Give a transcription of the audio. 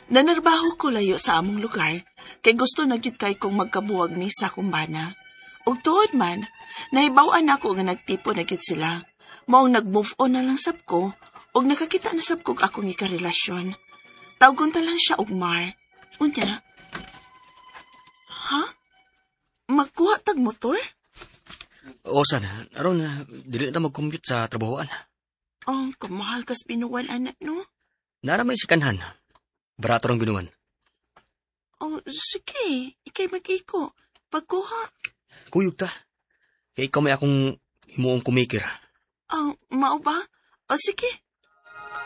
Nanarbaho ko layo sa among lugar, kay gusto na gyud kay kong magkabuwag ni sa kumbana. Ug tuod man, nahibaw-an ako nga nagtipo na gyud sila. Maong nag-move on na lang sab ko, ug nakakita na sab kog akong ikarelasyon. Tawgon ta lang siya og Mar. Unya. Ha? Magkuha tag motor? O san, aron dili na mag-commute sa trabahoan. Oh, kamahal kas binuwan, anak, no? Nara may sikanhan. Barato rang binuan. Oh, sige. Ikay mag-iko. Pagkuha. Kuyog ta. Kaya ikaw may akong himuong kumikir. Oh, mao ba? Oh, sige.